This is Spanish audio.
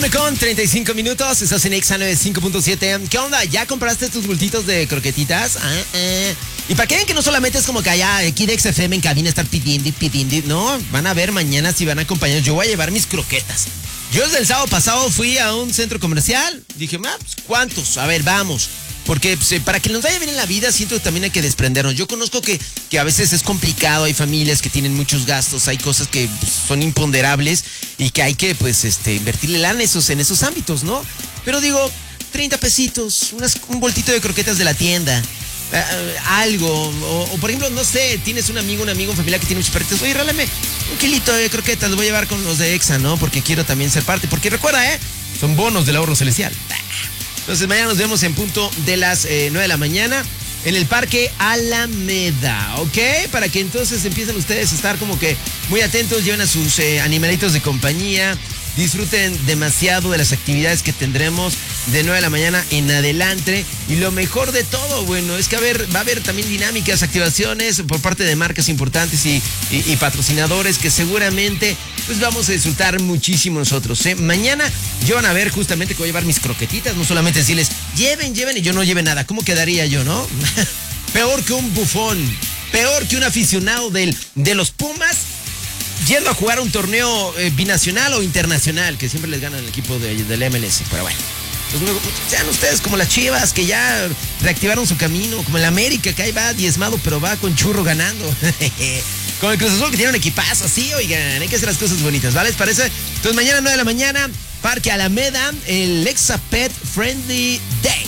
1:35, estás en Exa 95.7. ¿Qué onda? ¿Ya compraste tus bultitos de croquetitas? Y para que vean que no solamente es como que allá aquí de XFM en cabina estar pidiendo y pidiendo. No, van a ver mañana si van a acompañar. Yo voy a llevar mis croquetas. Yo desde el sábado pasado fui a un centro comercial. Dije, pues, ¿cuántos? A ver, vamos. Porque pues, para que nos vaya bien en la vida, siento que también hay que desprendernos. Yo conozco que a veces es complicado, hay familias que tienen muchos gastos, hay cosas que pues, son imponderables y que hay que pues invertirle lana en esos ámbitos, ¿no? Pero digo, 30 pesitos, un voltito de croquetas de la tienda, algo, o por ejemplo, no sé, tienes un amigo, familia que tiene muchos perritos, oye, rálame un kilito de croquetas, lo voy a llevar con los de Exa, ¿no? Porque quiero también ser parte, porque recuerda, son bonos del ahorro celestial. Entonces mañana nos vemos en punto de las 9 de la mañana en el Parque Alameda, ¿ok? Para que entonces empiecen ustedes a estar como que muy atentos, lleven a sus animalitos de compañía, disfruten demasiado de las actividades que tendremos de 9 de la mañana en adelante. Y lo mejor de todo, bueno, es que va a haber también dinámicas, activaciones por parte de marcas importantes y patrocinadores que seguramente pues vamos a disfrutar muchísimo nosotros, ¿eh? Mañana yo van a ver justamente que voy a llevar mis croquetitas, no solamente decirles lleven y yo no lleve nada. ¿Cómo quedaría yo, no? Peor que un bufón, peor que un aficionado de los Pumas yendo a jugar un torneo binacional o internacional, que siempre les ganan el equipo del MLS, pero bueno. Pues sean ustedes como las Chivas, que ya reactivaron su camino, como el América, que ahí va diezmado, pero va con churro ganando. Como el Cruz Azul, que tiene un equipazo, así, oigan, hay que hacer las cosas bonitas, ¿vale? ¿Les parece? Entonces mañana 9 de la mañana, Parque Alameda, el Exa Pet Friendly Day.